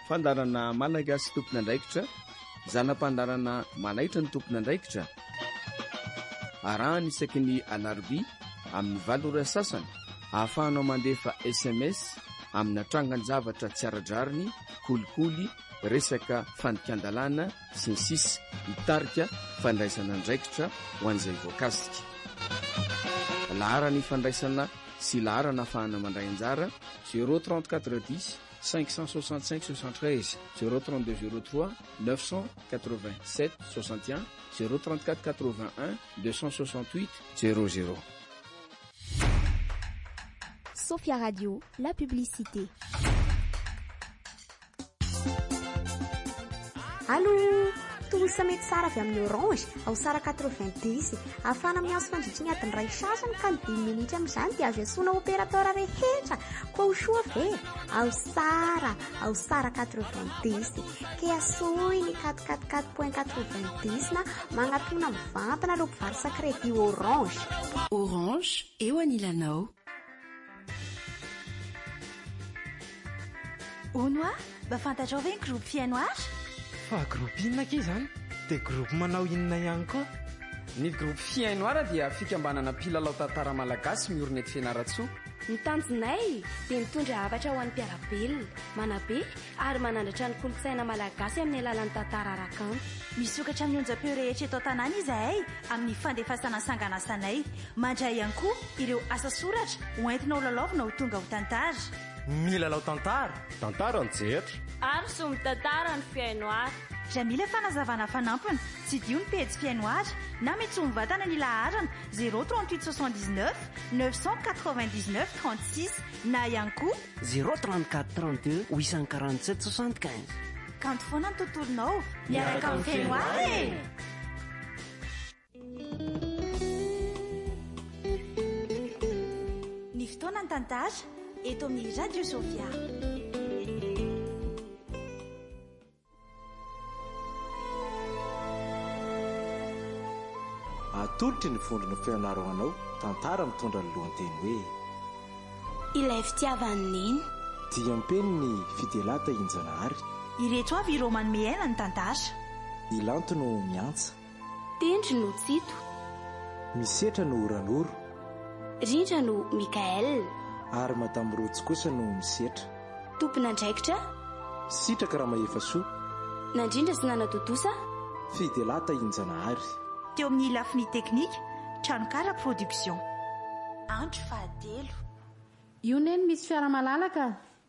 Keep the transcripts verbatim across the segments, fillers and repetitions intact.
fandarana malagasy tompona andraikitra, zanam-pandarana manaitra ny tompona andraikitra. Arahany isaky ny alarobia amin'ny valora sasany, ahafahanao mandefa S M S amin'ny atrangan-javatra tsy ara-drariny, kolikoly, resaka fandikan-dalàna sy ny sisa, mitarika fandraisana andraikitra ho an'izay voakasika. Laharany fandraisana sy laharana ahafahana mandray anjara zéro trente-quatre dix cinq cent soixante-cinq soixante-treize, zéro trente-deux zéro trois neuf cent quatre-vingt-sept soixante et un, zéro trente-quatre quatre-vingt-un deux cent soixante-huit zéro zéro. Sophia Radio, la publicité. Allô, tolo samety sara avy amin'ny Orange ao sara quatre-vingt-dix afana mianso fandritriny adiny ray sasany ka ny dimy minitra amin'izany dia azo iasona opérateur rehetra koa ho soa ve ao sara ao sara quatre-vingt-dix ke asoy ny quatre-quatre-quatre point quatre-vingt-dix na magnatona mivantana ro mpivarotra crédit Orange. Orange eo anilanao. Onoa, mba fantatrao ve ny groupe fiainoara? Fa groupe inona ke zany? Dia groupe manao inona ihany koa? Ny groupe fiainoara dia fikambanana mpilalao tantara malagasy miorina eto Fianaratsoa. Ny tanjonay dia mitondra hafatra ho an'ny mpiarabelona, manabe ary manandratra ny kolontsaina malagasy amin'ny alalan'ny tantara arakanto. Misokatra amin'ny onjam-peo rehetra eto an-tanàna izahay amin'ny fandefasana sanganasanay, mandray ihany koa ireo asa soratra hoentinao lalaovina ho tonga ho tantara. Milalao tantara, tantara ny jetra. Ary somy tantara ny fiainoara. Raha mila fanazavana fanampiny, tsy dio ny pejy fiainoara na mety mivantana ny laharana zéro trente-huit soixante-dix-neuf neuf cent quatre-vingt-dix-neuf trente-six na ihany koa zéro trente-quatre trente-deux huit cent quarante-sept soixante-quinze. Kanto foana ny tontolonao miaraka amin'ny fiainoara e! Ny fotoana ny tantara eto amin'ny Radio Sophia. Atolotry ny vondrona fianaro anao tantara mitondra ny lohateny hoe ilay fitiavany niny dia ampeny ny fidelata injanahary. Ireto avy ireo manome aina ny tantara. Ilanto no miantsa, tendry no tsito, misetra no oranoro, rindra no Mikael, ary madamo rotsy kosa no misetra. tompona andraikitra sitraka raha mahefa soa, nandrindra sy nanadodosa fidelata injanahary. Teo amin'ny lafiny teknika Tranokara Production. Andro fahadelo. Io neny misy fiara malalaka.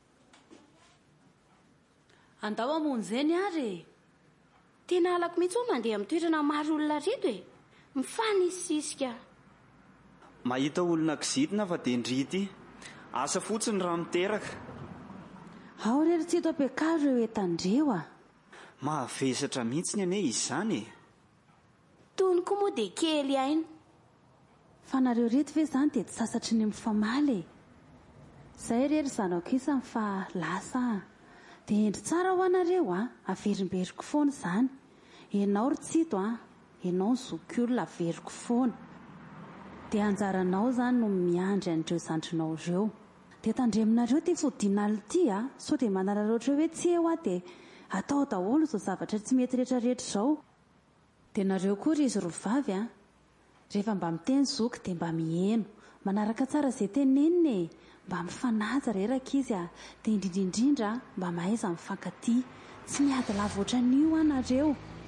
Andao amonjeny ary. Tena alako mihitsy ho mandeha amin'ny toerana maro olona reto e. Mifanisisika. Mahita olona kizitina fa dia ndrity. Asa fotsiny raha miteraka. Ao rery tsy eto am-piankazo eo etandreo a. Mahavesatra mihitsy ny ane izy zany e. Tony koa moa dia kely aina. Fa nareo reto ve zany dia tsy sasatry ny mifamaly. Zay rery zanako isany fa lasa. Dia endry tsara ho anareo a, averimberiko foana zany. Enao ry tsito a, enao ny zokiolona averiko foana. Dia anjaranao zany no miandry an'ireo zandrinao ireo. Dia tandreminareo ty fodinal ty a, so dia manarareo ohatry hoe tsy eo a dia atao daholo izao zavatra tsy mety rehetra rehetra izao. Dia nareo koa ry izy rovavy a, rehefa mba miteny zoky dia mba miheno, manaraka tsara izay teneniny e, mba mifanaja reraka izy a, dia indrindraindrindra mba mahaiza mifankatia, tsy miady lava ohatran'io a nareo.